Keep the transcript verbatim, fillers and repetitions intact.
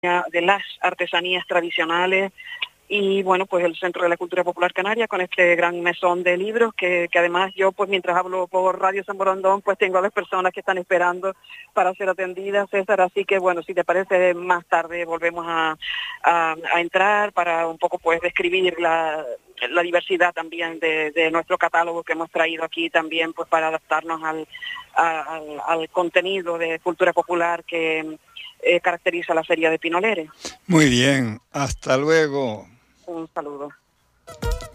de las artesanías tradicionales y bueno, pues el Centro de la Cultura Popular Canaria con este gran mesón de libros que, que además yo pues mientras hablo por Radio San Borondón pues tengo a las personas que están esperando para ser atendidas, César, así que bueno, si te parece más tarde volvemos a, a, a entrar para un poco pues describir la, la diversidad también de, de nuestro catálogo que hemos traído aquí también pues para adaptarnos al, a, al, al contenido de cultura popular que Eh, caracteriza la Feria de Pinoleres. Muy bien, hasta luego. Un saludo.